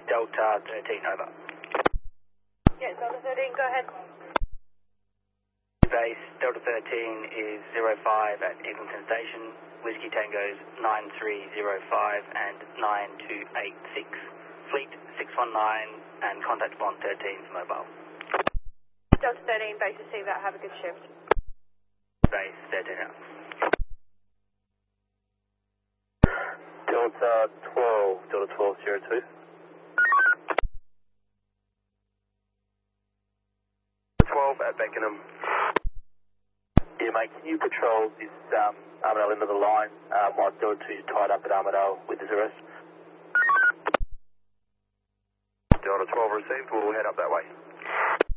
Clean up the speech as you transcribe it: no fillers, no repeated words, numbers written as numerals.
Delta 13, over. Yeah, Delta 13, go ahead. Base, Delta 13 is 05 at Eglinton Station, Whiskey Tango's 9305 and 9286. Fleet 619 and contact Bond 13's mobile. Delta 13, base receive that, have a good shift. Base 13 out. Delta 12, Delta 1202. 12 at Beckenham. Yeah, mate, can you patrol this Armadale end of the line while Delta 2 is tied up at Armadale with his arrest? Delta 12 received, we'll head up that way.